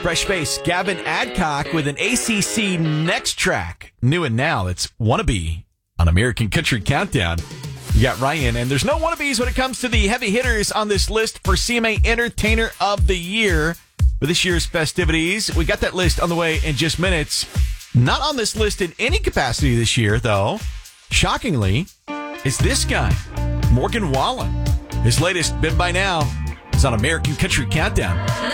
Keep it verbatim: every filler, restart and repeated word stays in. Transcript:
Fresh Face, Gavin Adcock with an A C C Next track. New and now, it's Wannabe on American Country Countdown. You got Ryan, and there's no wannabes when it comes to the heavy hitters on this list for C M A Entertainer of the Year for this year's festivities. We got that list on the way in just minutes. Not on this list in any capacity this year, though, shockingly, is this guy, Morgan Wallen. His latest Been By Now is on American Country Countdown.